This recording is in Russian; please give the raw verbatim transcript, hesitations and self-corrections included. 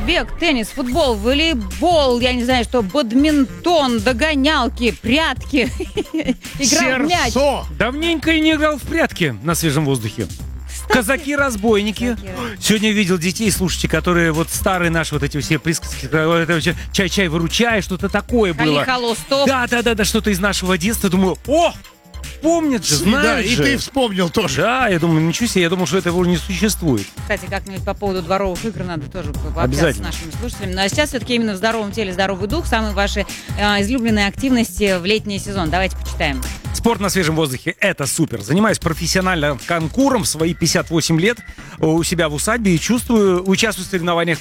бег, теннис, футбол, волейбол, я не знаю что, бадминтон, догонялки, прятки, игра в мяч. Серсо. Давненько и не играл в прятки на свежем воздухе. Казаки-разбойники. Сегодня видел детей, слушайте, которые вот старые наши вот эти все присказки, чай-чай выручай, что-то такое было. Хали-хало, стоп. Да-да-да, что-то из нашего детства. Думаю, о, помнят же, знают Да, и же. ты вспомнил тоже. Да, я думаю, ничего себе, я думал, что этого уже не существует. Кстати, как-нибудь по поводу дворовых игр надо тоже пообщаться с Обязательно. нашими слушателями. Ну а сейчас все-таки именно в здоровом теле здоровый дух. Самые ваши э, излюбленные активности в летний сезон. Давайте почитаем. Спорт на свежем воздухе – это супер. Занимаюсь профессионально конкуром в свои пятьдесят восемь лет у себя в усадьбе и чувствую, участвую в соревнованиях